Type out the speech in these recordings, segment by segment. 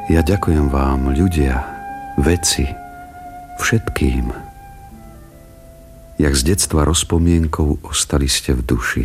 Ja ďakujem vám, ľudia, veci, všetkým. Jak z detstva rozpomienkou ostali ste v duši.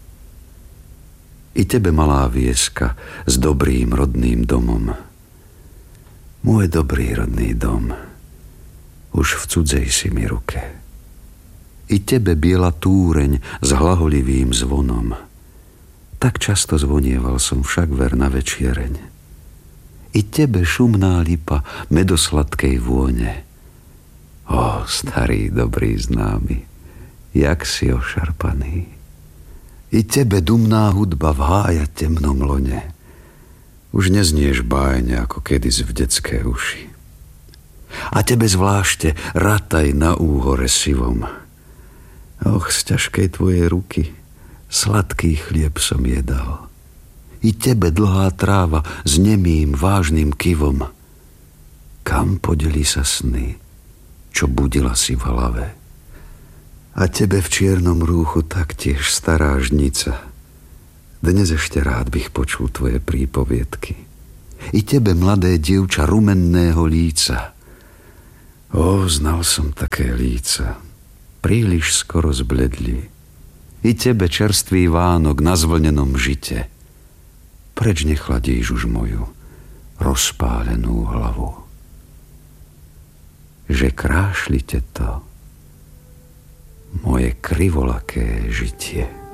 I tebe, malá Vieska, s dobrým rodným domom. Môj dobrý rodný dom, už v cudzej si mi ruke. I tebe, biela túreň s hlaholivým zvonom. Tak často zvonieval som však ver na večiereň. I tebe, šumná lipa medosladkej vône. Ó, starý dobrý známy, jak si ošarpaný. I tebe, dumná hudba v hája temnom lone. Už neznieš bájne ako kedysi v detské uši. A tebe zvlášte rataj na úhore sivom. Och, z ťažkej tvojej ruky sladký chlieb som jedal. I tebe, dlhá tráva s nemým, vážnym kyvom. Kam podeli sa sny, čo budila si v hlave? A tebe v čiernom rúchu taktiež stará žnica. Dnes ešte rád bych počul tvoje prípoviedky. I tebe, mladé dievča rumenného líca. Ó, znal som také líca, príliš skoro zbledli. I tebe, čerstvý Vánok na zvlnenom žite. Preč nechladíš už moju rozpálenú hlavu? Že krášlite to moje krivolaké žitie.